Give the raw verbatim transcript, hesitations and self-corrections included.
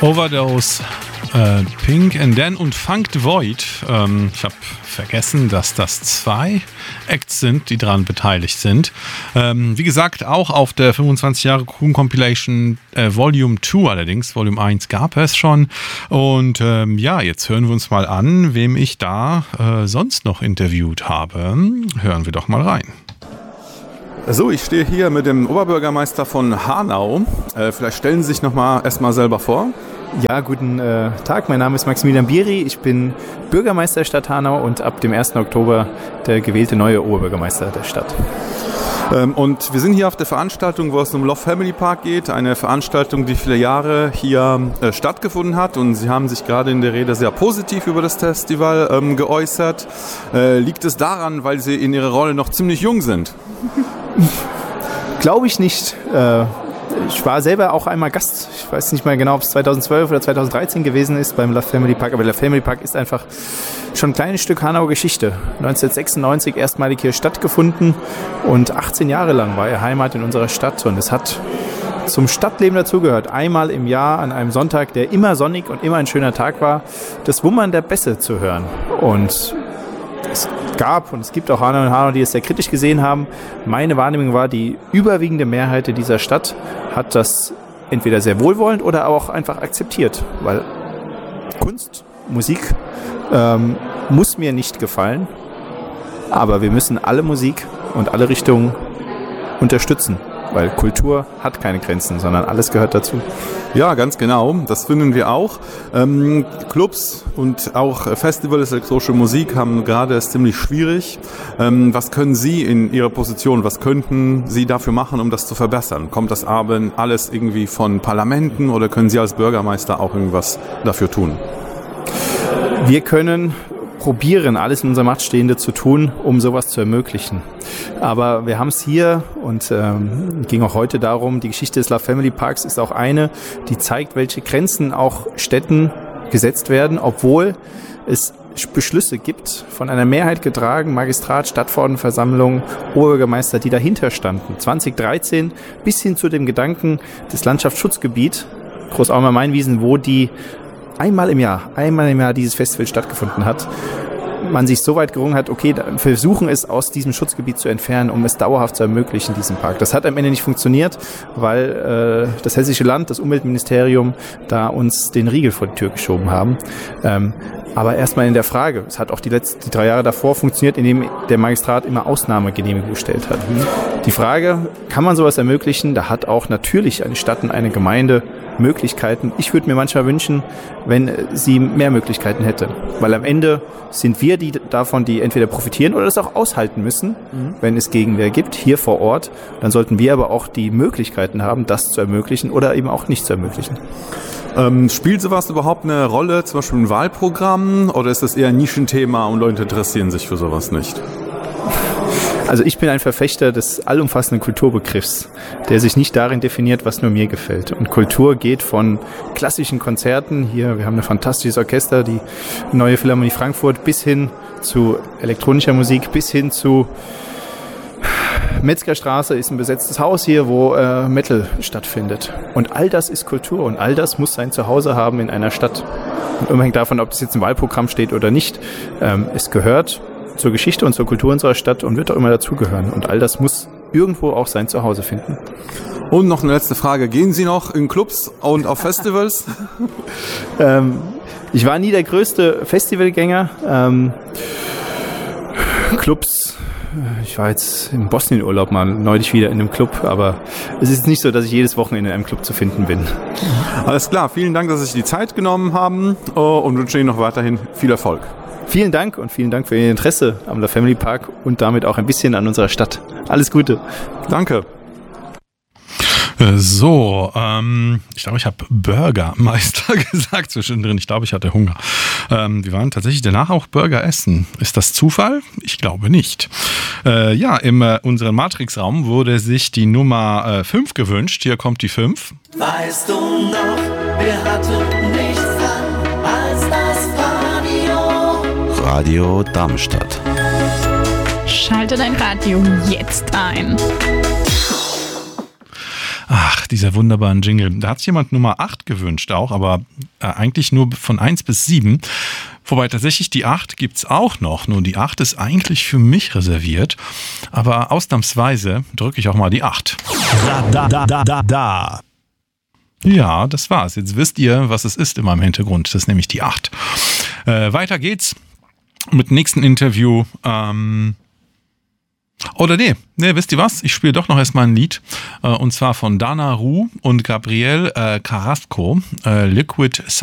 Overdose, äh, Pink and Dan und Funk the Void. Ähm, ich habe vergessen, dass das zwei Acts sind, die daran beteiligt sind. Ähm, wie gesagt, auch auf der fünfundzwanzig Jahre Crew Compilation äh, Volume zwei allerdings. Volume eins gab es schon. Und ähm, ja, jetzt hören wir uns mal an, wem ich da äh, sonst noch interviewt habe. Hören wir doch mal rein. So, ich stehe hier mit dem Oberbürgermeister von Hanau. Äh, vielleicht stellen Sie sich noch mal erstmal selber vor. Ja, guten äh, Tag. Mein Name ist Maximilian Bieri. Ich bin Bürgermeister der Stadt Hanau und ab dem ersten Oktober der gewählte neue Oberbürgermeister der Stadt. Ähm, und wir sind hier auf der Veranstaltung, wo es um Love Family Park geht. Eine Veranstaltung, die viele Jahre hier äh, stattgefunden hat. Und Sie haben sich gerade in der Rede sehr positiv über das Festival ähm, geäußert. Äh, liegt es daran, weil Sie in Ihrer Rolle noch ziemlich jung sind? Glaube ich nicht. Äh, ich war selber auch einmal Gast. Ich weiß nicht mehr genau, ob es zweitausendzwölf oder zweitausenddreizehn gewesen ist beim Love Family Park. Aber Love Family Park ist einfach schon ein kleines Stück Hanauer Geschichte. neunzehnhundertsechsundneunzig erstmalig hier stattgefunden und achtzehn Jahre lang war er Heimat in unserer Stadt. Und es hat zum Stadtleben dazugehört, einmal im Jahr an einem Sonntag, der immer sonnig und immer ein schöner Tag war, das Wummern der Bässe zu hören. Und es gab und es gibt auch Hanau und Hanau, die es sehr kritisch gesehen haben. Meine Wahrnehmung war, die überwiegende Mehrheit dieser Stadt hat das entweder sehr wohlwollend oder auch einfach akzeptiert, weil Kunst, Musik ähm, muss mir nicht gefallen, aber wir müssen alle Musik und alle Richtungen unterstützen, weil Kultur hat keine Grenzen, sondern alles gehört dazu. Ja, ganz genau. Das finden wir auch. Ähm, Clubs und auch Festivals elektronische Musik haben gerade es ziemlich schwierig. Ähm, was können Sie in Ihrer Position, was könnten Sie dafür machen, um das zu verbessern? Kommt das Abend alles irgendwie von Parlamenten oder können Sie als Bürgermeister auch irgendwas dafür tun? Wir können probieren, alles in unserer Macht Stehende zu tun, um sowas zu ermöglichen. Aber wir haben es hier und ähm, ging auch heute darum, die Geschichte des Love Family Parks ist auch eine, die zeigt, welche Grenzen auch Städten gesetzt werden, obwohl es Beschlüsse gibt, von einer Mehrheit getragen, Magistrat, Stadtverordnetenversammlung, Oberbürgermeister, die dahinter standen. zweitausenddreizehn bis hin zu dem Gedanken des Landschaftsschutzgebiet, Großaumer-Mainwiesen, wo die einmal im Jahr, einmal im Jahr dieses Festival stattgefunden hat, man sich so weit gerungen hat, okay, versuchen es aus diesem Schutzgebiet zu entfernen, um es dauerhaft zu ermöglichen, diesen Park. Das hat am Ende nicht funktioniert, weil äh, das Hessische Land, das Umweltministerium, da uns den Riegel vor die Tür geschoben haben. Ähm, aber erstmal in der Frage, es hat auch die letzten die drei Jahre davor funktioniert, indem der Magistrat immer Ausnahmegenehmigung gestellt hat. Die Frage, kann man sowas ermöglichen? Da hat auch natürlich eine Stadt und eine Gemeinde Möglichkeiten. Ich würde mir manchmal wünschen, wenn sie mehr Möglichkeiten hätte. Weil am Ende sind wir die davon, die entweder profitieren oder das auch aushalten müssen, mhm. wenn es Gegenwehr gibt, hier vor Ort. Dann sollten wir aber auch die Möglichkeiten haben, das zu ermöglichen oder eben auch nicht zu ermöglichen. Ähm, spielt sowas überhaupt eine Rolle, zum Beispiel im Wahlprogramm, oder ist das eher ein Nischenthema und Leute interessieren sich für sowas nicht? Also ich bin ein Verfechter des allumfassenden Kulturbegriffs, der sich nicht darin definiert, was nur mir gefällt. Und Kultur geht von klassischen Konzerten, hier, wir haben ein fantastisches Orchester, die Neue Philharmonie Frankfurt, bis hin zu elektronischer Musik, bis hin zu Metzgerstraße ist ein besetztes Haus hier, wo äh, Metal stattfindet. Und all das ist Kultur und all das muss sein Zuhause haben in einer Stadt. Und unabhängig davon, ob das jetzt im Wahlprogramm steht oder nicht, ähm, es gehört zur Geschichte und zur Kultur unserer Stadt und wird auch immer dazugehören. Und all das muss irgendwo auch sein Zuhause finden. Und noch eine letzte Frage. Gehen Sie noch in Clubs und auf Festivals? ähm, ich war nie der größte Festivalgänger. Ähm, Clubs, ich war jetzt im Bosnien-Urlaub mal neulich wieder in einem Club, aber es ist nicht so, dass ich jedes Wochenende in einem Club zu finden bin. Alles klar. Vielen Dank, dass Sie sich die Zeit genommen haben und wünsche Ihnen noch weiterhin viel Erfolg. Vielen Dank und vielen Dank für Ihr Interesse am Love Family Park und damit auch ein bisschen an unserer Stadt. Alles Gute. Danke. So, ähm, ich glaube, ich habe Bürgermeister gesagt zwischendrin. Ich glaube, ich hatte Hunger. Ähm, wir waren tatsächlich danach auch Burger essen. Ist das Zufall? Ich glaube nicht. Äh, ja, in äh, unserem Matrix-Raum wurde sich die Nummer äh, fünf gewünscht. Hier kommt die fünf. Weißt du noch, wer hatte nichts an als das Radio? Radio Darmstadt. Schalte dein Radio jetzt ein. Ach, dieser wunderbaren Jingle. Da hat sich jemand Nummer acht gewünscht auch, aber äh, eigentlich nur von eins bis sieben. Wobei tatsächlich die acht gibt's auch noch. Nur die acht ist eigentlich für mich reserviert. Aber ausnahmsweise drücke ich auch mal die acht. Da, da, da, da, da, da. Ja, das war's. Jetzt wisst ihr, was es ist in meinem Hintergrund. Das ist nämlich die acht. Äh, weiter geht's mit dem nächsten Interview. Ähm Oder nee, nee, wisst ihr was? Ich spiele doch noch erstmal ein Lied. Äh, und zwar von Dana Ru und Gabriel äh, Carrasco. Äh, Liquid